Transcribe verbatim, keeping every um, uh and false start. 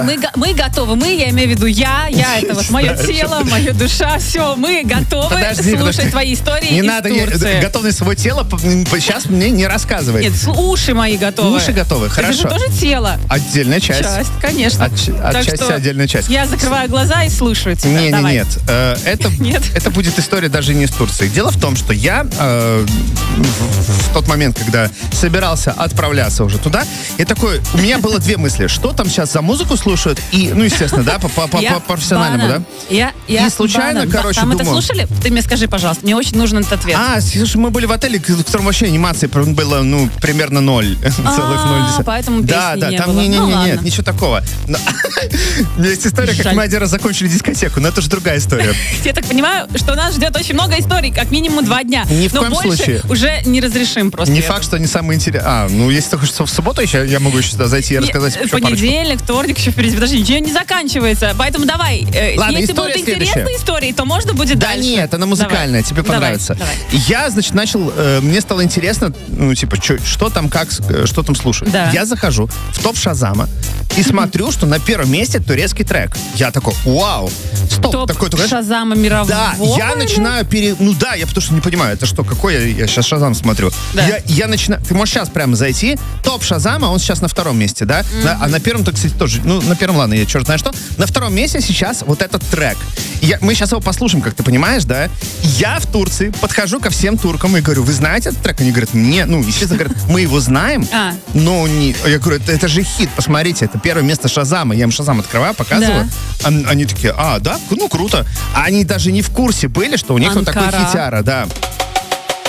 Мы, мы готовы. Мы, я имею в виду я, я это вот мое тело, моя душа, все, мы готовы Подожди, слушать подожди. твои истории Не из надо, я- Турции. готовность своего тела п- м, сейчас мне не рассказывай. Нет, с- уши мои готовы. Уши готовы, Это хорошо. же тоже тело. Отдельная часть. Часть, конечно. От, ч- от Так части что отдельная часть. Я закрываю глаза и слушаю тебя. Не, не, Давай. нет. Э, Это, Нет? это будет история даже не из Турции. Дело в том, что я э, в, в тот момент, когда собирался отправляться уже туда, я такой, у меня было две мысли. Что там сейчас за музыку слушают? И, ну, естественно, да, по, по, по- Я по профессиональному, банан. да? Я, я И случайно, банан. короче, Там это думаю- слушали? Ты мне скажи, пожалуйста. Мне очень нужен этот ответ. А, слушай, мы были в отеле, в котором вообще анимации было, ну, примерно ноль целых ноль десятых. поэтому Да, песни да, не там было. не, не, Ну, не, ладно. нет, ничего такого. Но- У меня есть история, как Жаль. мы один раз закончили дискотеку, но это же другая история. Я так понимаю, что нас ждет очень много историй, как минимум два дня. Ни в Но коем больше случае. уже не разрешим просто. Не это. факт, что они самые интересные. А, ну, если только что в субботу еще, я могу еще сюда зайти и Не, рассказать еще парочку. Понедельник, вторник еще впереди. Подожди, ничего не заканчивается. Поэтому давай. э, Ладно, если будут история интересные следующая. истории, то можно будет Да дальше. нет, она музыкальная, Давай. тебе Давай, понравится. давай. Я, значит, начал, э, мне стало интересно, ну, типа, чё- что там, как, э, что там слушают. Да. Я захожу в топ Шазама и смотрю, что на первом месте турецкий трек. Я такой, вау, стоп, Топ такой, такой, Шазама мирового. да, я или? начинаю пере... Ну да, я потому что не понимаю, это что, какой я, я сейчас Шазам смотрю. Да. Я, я начинаю... Ты можешь сейчас прямо зайти, топ Шазама, он сейчас на втором месте, да? На- а на первом, то, кстати, тоже, ну, на первом, ладно, я черт знаю что. На втором месте сейчас вот этот трек. Я, мы сейчас его послушаем, как ты понимаешь, да? Я в Турции подхожу ко всем туркам и говорю, вы знаете этот трек? Они говорят, не, ну, естественно, говорят, мы его знаем, А. но не... Я говорю, это, это же хит, посмотрите, это первое место Шазама. Я им Шазам открываю, показываю. Ан- Они такие, а, да? Ну, круто. А они даже не в курсе были, что у них вот такой Анкара. хитяра, да.